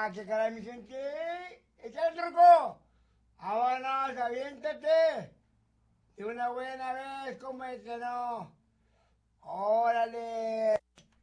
qué caray, mi gente. ¡Échale, truco! ¡Vámonos, aviéntate! De una buena vez, como es que no. ¡Órale!